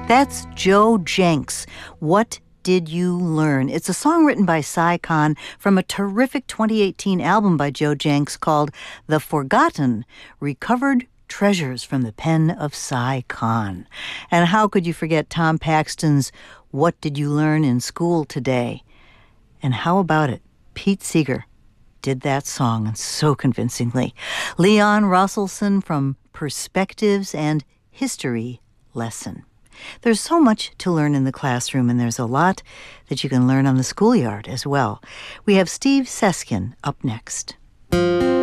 That's Joe Jencks. What did you learn? It's a song written by Cy Kahn from a terrific 2018 album by Joe Jencks called The Forgotten, Recovered Treasures from the Pen of Cy Kahn. And how could you forget Tom Paxton's What Did You Learn in School Today? And how about it? Pete Seeger did that song, and so convincingly. Leon Rosselson from Perspectives and History Lesson. There's so much to learn in the classroom, and there's a lot that you can learn on the schoolyard as well. We have Steve Seskin up next.